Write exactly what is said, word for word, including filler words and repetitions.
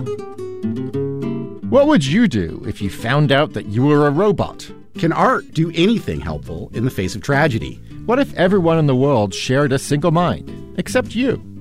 What would you do if you found out that you were a robot? Can art do anything helpful in the face of tragedy? What if everyone in the world shared a single mind, except you?